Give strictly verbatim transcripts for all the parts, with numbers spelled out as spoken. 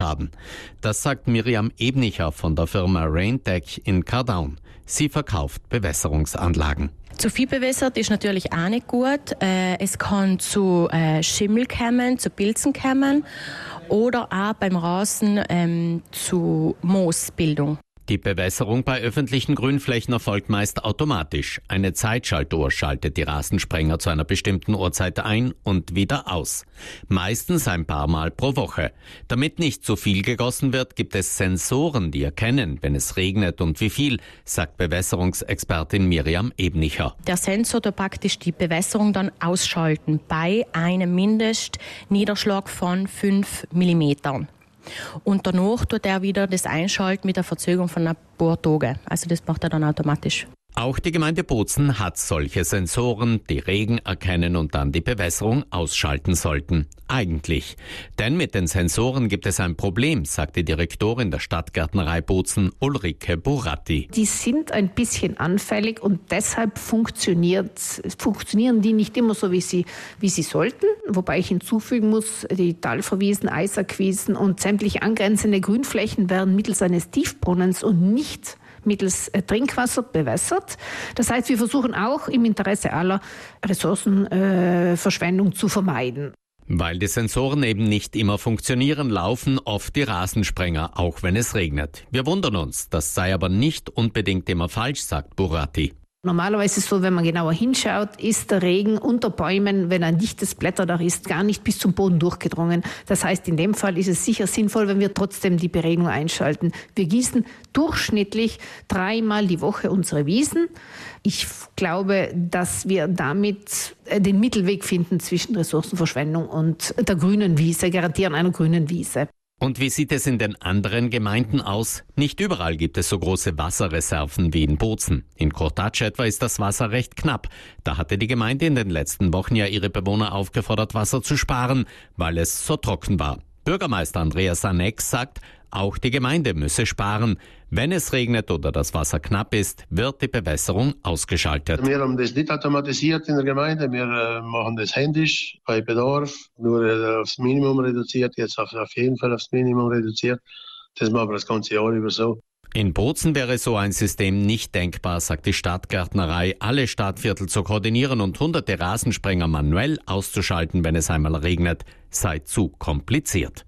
schaden. Das sagt Miriam Ebnicher von der Firma Raintec in Cardown. Sie verkauft Bewässerungsanlagen. Zu viel bewässert ist natürlich auch nicht gut. Es kann zu Schimmel kommen, zu Pilzen kommen oder auch beim Rasen ähm, zu Moosbildung. Die Bewässerung bei öffentlichen Grünflächen erfolgt meist automatisch. Eine Zeitschaltuhr schaltet die Rasensprenger zu einer bestimmten Uhrzeit ein und wieder aus. Meistens ein paar Mal pro Woche. Damit nicht zu viel gegossen wird, gibt es Sensoren, die erkennen, wenn es regnet und wie viel, sagt Bewässerungsexpertin Miriam Ebnicher. Der Sensor tut praktisch die Bewässerung dann ausschalten bei einem Mindestniederschlag von fünf Millimetern. Und danach tut er wieder das einschalten mit der Verzögerung von ein paar Tagen. Also das macht er dann automatisch. Auch die Gemeinde Bozen hat solche Sensoren, die Regen erkennen und dann die Bewässerung ausschalten sollten. Eigentlich. Denn mit den Sensoren gibt es ein Problem, sagt die Direktorin der Stadtgärtnerei Bozen, Ulrike Buratti. Die sind ein bisschen anfällig und deshalb funktioniert, funktionieren die nicht immer so, wie sie, wie sie sollten. Wobei ich hinzufügen muss, die Talverwiesen, Eisackwiesen und sämtliche angrenzende Grünflächen werden mittels eines Tiefbrunnens und nicht mittels Trinkwasser bewässert. Das heißt, wir versuchen auch im Interesse aller Ressourcenverschwendung äh, zu vermeiden. Weil die Sensoren eben nicht immer funktionieren, laufen oft die Rasensprenger, auch wenn es regnet. Wir wundern uns, das sei aber nicht unbedingt immer falsch, sagt Buratti. Normalerweise ist es so, wenn man genauer hinschaut, ist der Regen unter Bäumen, wenn ein dichtes Blätterdach ist, gar nicht bis zum Boden durchgedrungen. Das heißt, in dem Fall ist es sicher sinnvoll, wenn wir trotzdem die Beregnung einschalten. Wir gießen durchschnittlich dreimal die Woche unsere Wiesen. Ich glaube, dass wir damit den Mittelweg finden zwischen Ressourcenverschwendung und der grünen Wiese, garantieren einer grünen Wiese. Und wie sieht es in den anderen Gemeinden aus? Nicht überall gibt es so große Wasserreserven wie in Bozen. In Kurtatsch etwa ist das Wasser recht knapp. Da hatte die Gemeinde in den letzten Wochen ja ihre Bewohner aufgefordert, Wasser zu sparen, weil es so trocken war. Bürgermeister Andreas Sanek sagt, auch die Gemeinde müsse sparen. Wenn es regnet oder das Wasser knapp ist, wird die Bewässerung ausgeschaltet. Wir haben das nicht automatisiert in der Gemeinde. Wir äh, machen das händisch bei Bedarf, nur äh, aufs Minimum reduziert, jetzt auf, auf jeden Fall aufs Minimum reduziert. Das machen wir das ganze Jahr über so. In Bozen wäre so ein System nicht denkbar, sagt die Stadtgärtnerei, alle Stadtviertel zu koordinieren und hunderte Rasensprenger manuell auszuschalten, wenn es einmal regnet, sei zu kompliziert.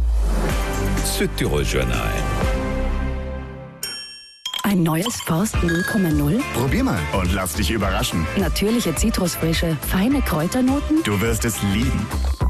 Südtirol Journal. Ein neues Forst null Komma null? Probier mal und lass dich überraschen. Natürliche Zitrusfrische, feine Kräuternoten? Du wirst es lieben.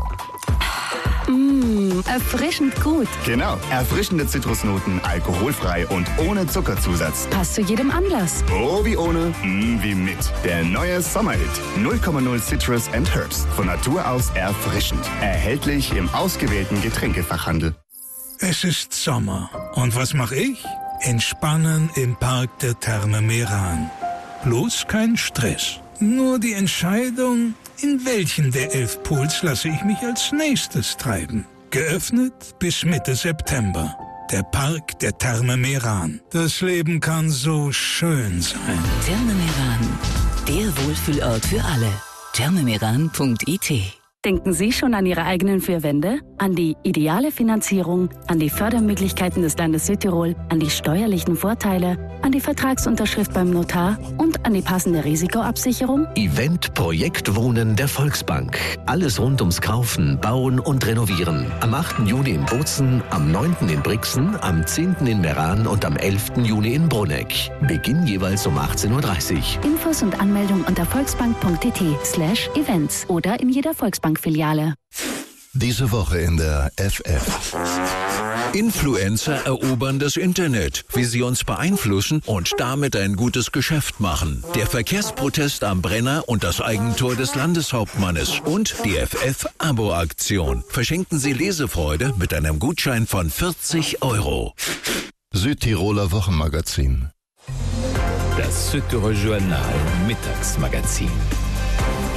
Mmh, erfrischend gut. Genau, erfrischende Zitrusnoten, alkoholfrei und ohne Zuckerzusatz. Passt zu jedem Anlass. Oh, wie ohne, mm, wie mit. Der neue Sommerhit null Komma null Citrus and Herbs. Von Natur aus erfrischend. Erhältlich im ausgewählten Getränkefachhandel. Es ist Sommer. Und was mache ich? Entspannen im Park der Therme Meran. Bloß kein Stress. Nur die Entscheidung, in welchen der elf Pools lasse ich mich als nächstes treiben. Geöffnet bis Mitte September. Der Park der Therme Meran. Das Leben kann so schön sein. Therme Meran. Der Wohlfühlort für alle. thermemeran punkt I T. Denken Sie schon an Ihre eigenen vier Wände? An die ideale Finanzierung, an die Fördermöglichkeiten des Landes Südtirol, an die steuerlichen Vorteile, an die Vertragsunterschrift beim Notar und an die passende Risikoabsicherung? Event Projekt Wohnen der Volksbank. Alles rund ums Kaufen, Bauen und Renovieren. Am achten Juni in Bozen, am neunten in Brixen, am zehnten in Meran und am elften Juni in Bruneck. Beginn jeweils um achtzehn Uhr dreißig. Infos und Anmeldung unter volksbank punkt t t slash events oder in jeder Volksbank-Filiale. Diese Woche in der F F. Influencer erobern das Internet, wie sie uns beeinflussen und damit ein gutes Geschäft machen. Der Verkehrsprotest am Brenner und das Eigentor des Landeshauptmannes und die F F-Abo-Aktion. Verschenken Sie Lesefreude mit einem Gutschein von vierzig Euro. Südtiroler Wochenmagazin. Das Südtirol Journal Mittagsmagazin.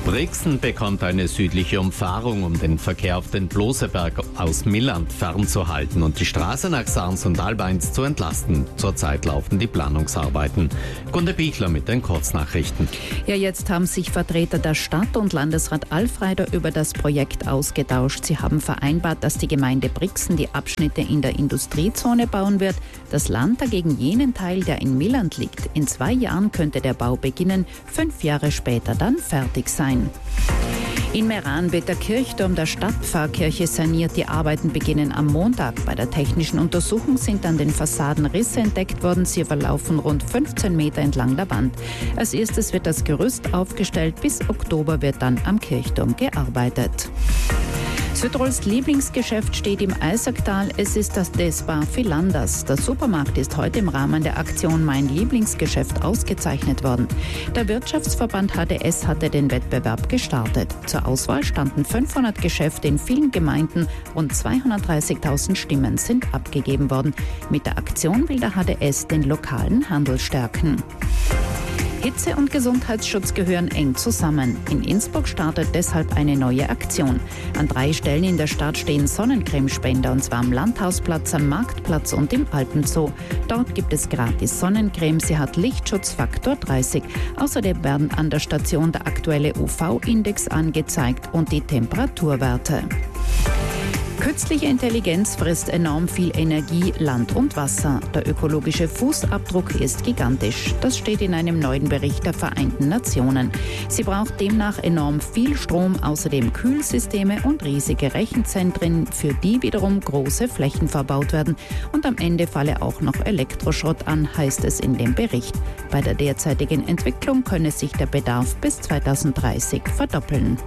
Brixen bekommt eine südliche Umfahrung, um den Verkehr auf den Bloseberg aus Milland fernzuhalten und die Straße nach Sarns und Albeins zu entlasten. Zurzeit laufen die Planungsarbeiten. Gunde Bichler mit den Kurznachrichten. Ja, jetzt haben sich Vertreter der Stadt und Landesrat Alfreider über das Projekt ausgetauscht. Sie haben vereinbart, dass die Gemeinde Brixen die Abschnitte in der Industriezone bauen wird. Das Land dagegen jenen Teil, der in Milland liegt. In zwei Jahren könnte der Bau beginnen, fünf Jahre später dann fertig sein. In Meran wird der Kirchturm der Stadtpfarrkirche saniert. Die Arbeiten beginnen am Montag. Bei der technischen Untersuchung sind an den Fassaden Risse entdeckt worden. Sie verlaufen rund fünfzehn Meter entlang der Wand. Als erstes wird das Gerüst aufgestellt. Bis Oktober wird dann am Kirchturm gearbeitet. Südtirols Lieblingsgeschäft steht im Eisacktal. Es ist das Desbar Philanders. Der Supermarkt ist heute im Rahmen der Aktion Mein Lieblingsgeschäft ausgezeichnet worden. Der Wirtschaftsverband H D S hatte den Wettbewerb gestartet. Zur Auswahl standen fünfhundert Geschäfte in vielen Gemeinden. Rund zweihundertdreißigtausend Stimmen sind abgegeben worden. Mit der Aktion will der H D S den lokalen Handel stärken. Hitze und Gesundheitsschutz gehören eng zusammen. In Innsbruck startet deshalb eine neue Aktion. An drei Stellen in der Stadt stehen Sonnencremespender, und zwar am Landhausplatz, am Marktplatz und im Alpenzoo. Dort gibt es gratis Sonnencreme. Sie hat Lichtschutzfaktor dreißig. Außerdem werden an der Station der aktuelle U V-Index angezeigt und die Temperaturwerte. Künstliche Intelligenz frisst enorm viel Energie, Land und Wasser. Der ökologische Fußabdruck ist gigantisch. Das steht in einem neuen Bericht der Vereinten Nationen. Sie braucht demnach enorm viel Strom, außerdem Kühlsysteme und riesige Rechenzentren, für die wiederum große Flächen verbaut werden. Und am Ende falle auch noch Elektroschrott an, heißt es in dem Bericht. Bei der derzeitigen Entwicklung könne sich der Bedarf bis zweitausenddreißig verdoppeln.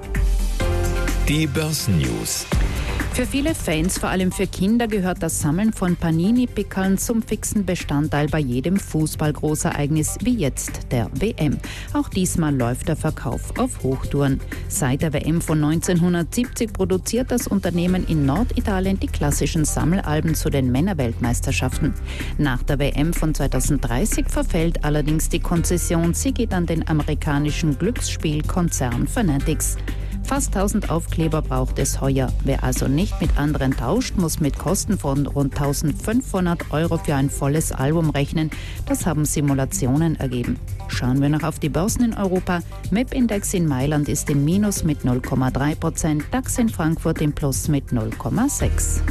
Die Börsennews. Für viele Fans, vor allem für Kinder, gehört das Sammeln von Panini-Pickeln zum fixen Bestandteil bei jedem Fußball-Großereignis wie jetzt der W M. Auch diesmal läuft der Verkauf auf Hochtouren. Seit der W M von neunzehnhundertsiebzig produziert das Unternehmen in Norditalien die klassischen Sammelalben zu den Männerweltmeisterschaften. Nach der W M von zweitausenddreißig verfällt allerdings die Konzession. Sie geht an den amerikanischen Glücksspielkonzern Fanatics. Fast tausend Aufkleber braucht es heuer. Wer also nicht mit anderen tauscht, muss mit Kosten von rund eintausendfünfhundert Euro für ein volles Album rechnen. Das haben Simulationen ergeben. Schauen wir noch auf die Börsen in Europa. M E P-Index in Mailand ist im Minus mit null Komma drei Prozent, DAX in Frankfurt im Plus mit null Komma sechs.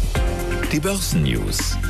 Die Börsennews.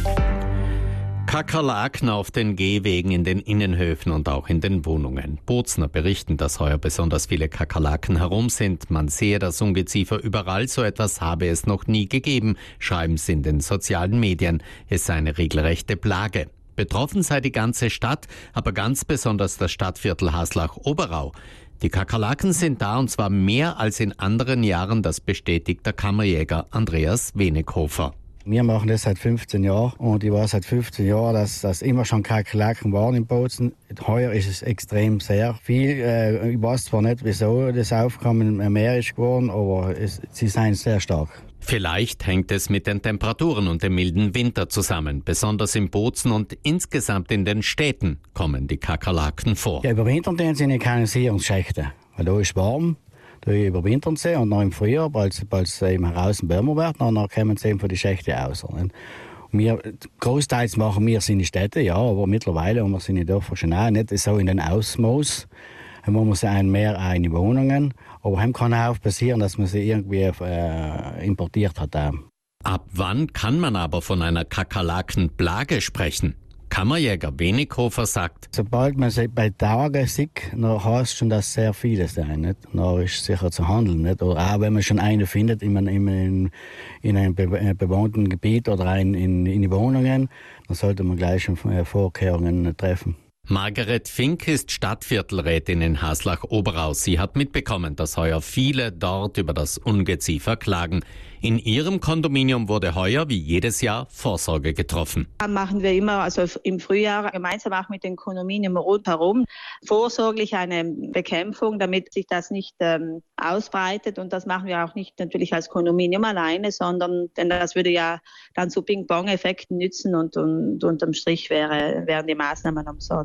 Kakerlaken auf den Gehwegen, in den Innenhöfen und auch in den Wohnungen. Bozner berichten, dass heuer besonders viele Kakerlaken herum sind. Man sehe das Ungeziefer überall, so etwas habe es noch nie gegeben, schreiben sie in den sozialen Medien. Es sei eine regelrechte Plage. Betroffen sei die ganze Stadt, aber ganz besonders das Stadtviertel Haslach-Oberau. Die Kakerlaken sind da, und zwar mehr als in anderen Jahren, das bestätigt der Kammerjäger Andreas Wenighofer. Wir machen das seit fünfzehn Jahren und ich weiß seit fünfzehn Jahren, dass das immer schon Kakerlaken waren in Bozen. Heuer ist es extrem sehr viel. Äh, ich weiß zwar nicht, wieso das Aufkommen mehr ist geworden, aber es, sie sind sehr stark. Vielleicht hängt es mit den Temperaturen und dem milden Winter zusammen. Besonders in Bozen und insgesamt in den Städten kommen die Kakerlaken vor. Ja, überwintern sind die Kanalisierungsschächte, weil da ist warm. Da überwintern sie und dann im Frühjahr, als es eben heraus wärmer wird, dann kommen sie eben von die Schächte raus. Und wir, großteils machen wir es in die Städte, ja, aber mittlerweile haben wir es in den Dörfern schon auch, nicht so in den Ausmaß. Dann machen wir sie ein mehr auch in die Wohnungen. Aber es kann auch passieren, dass man sie irgendwie äh, importiert hat. Auch. Ab wann kann man aber von einer Kakerlakenplage sprechen? Kammerjäger Wenighofer sagt: Sobald man sie bei Tagen sieht, dann heißt schon, dass sehr viele sein. Nicht? Dann ist sicher zu handeln. Nicht? Oder auch wenn man schon eine findet in, in, in einem bewohnten Gebiet oder in, in, in die Wohnungen, dann sollte man gleich schon Vorkehrungen treffen. Margaret Fink ist Stadtviertelrätin in Haslach-Oberau. Sie hat mitbekommen, dass heuer viele dort über das Ungeziefer klagen. In ihrem Kondominium wurde heuer wie jedes Jahr Vorsorge getroffen. Machen wir immer, also im Frühjahr gemeinsam auch mit den Kondominium rundherum, vorsorglich eine Bekämpfung, damit sich das nicht ähm, ausbreitet. Und das machen wir auch nicht natürlich als Kondominium alleine, sondern denn das würde ja dann zu Ping-Pong-Effekten nützen und, und unterm Strich wäre, wären die Maßnahmen umsonst.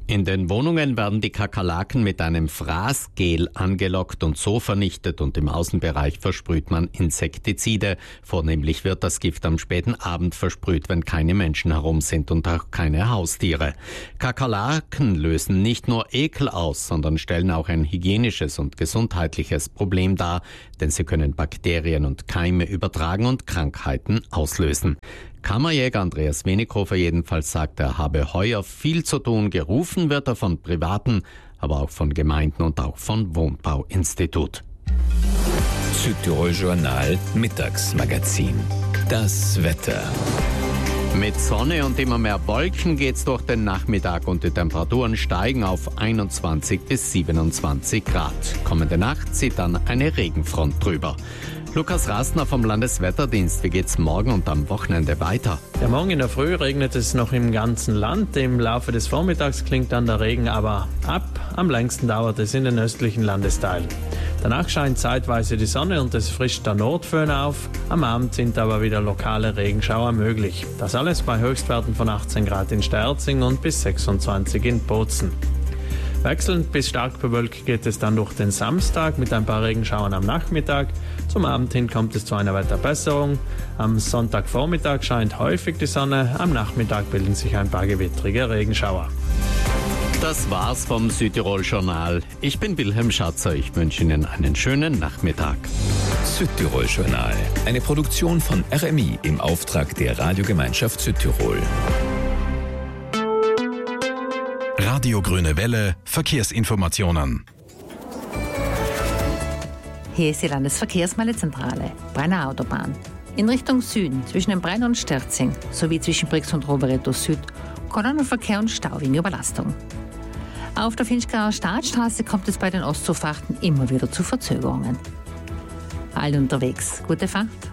In den Wohnungen werden die Kakerlaken mit einem Fraßgel angelockt und so vernichtet und im Außenbereich versprüht man Insektizide. Vornehmlich wird das Gift am späten Abend versprüht, wenn keine Menschen herum sind und auch keine Haustiere. Kakerlaken lösen nicht nur Ekel aus, sondern stellen auch ein hygienisches und gesundheitliches Problem dar, denn sie können Bakterien und Keime übertragen und Krankheiten auslösen. Kammerjäger Andreas Wenighofer jedenfalls sagt, er habe heuer viel zu tun. Gerufen wird er von Privaten, aber auch von Gemeinden und auch von Wohnbauinstitut. Südtirol Journal Mittagsmagazin. Das Wetter. Mit Sonne und immer mehr Wolken geht's durch den Nachmittag und die Temperaturen steigen auf einundzwanzig bis siebenundzwanzig Grad. Kommende Nacht zieht dann eine Regenfront drüber. Lukas Rastner vom Landeswetterdienst, wie geht's morgen und am Wochenende weiter? Ja, morgen in der Früh regnet es noch im ganzen Land. Im Laufe des Vormittags klingt dann der Regen aber ab. Am längsten dauert es in den östlichen Landesteilen. Danach scheint zeitweise die Sonne und es frischt der Nordföhn auf. Am Abend sind aber wieder lokale Regenschauer möglich. Das alles bei Höchstwerten von achtzehn Grad in Sterzing und bis sechsundzwanzig in Bozen. Wechselnd bis stark bewölkt geht es dann durch den Samstag mit ein paar Regenschauern am Nachmittag. Zum Abend hin kommt es zu einer Wetterbesserung. Am Sonntagvormittag scheint häufig die Sonne, am Nachmittag bilden sich ein paar gewittrige Regenschauer. Das war's vom Südtirol Journal. Ich bin Wilhelm Schatzer. Ich wünsche Ihnen einen schönen Nachmittag. Südtirol Journal, eine Produktion von R M I im Auftrag der Radiogemeinschaft Südtirol. Radio Grüne Welle, Verkehrsinformationen. Hier ist die Landesverkehrsmeldezentrale, Brenner Autobahn. In Richtung Süden, zwischen dem Brenner und Sterzing, sowie zwischen Brix und Rovereto Süd, Kolonnenverkehr und Stau wegen Überlastung. Auf der Finchgarer Staatsstraße kommt es bei den Ostzufahrten immer wieder zu Verzögerungen. Alle unterwegs, gute Fahrt.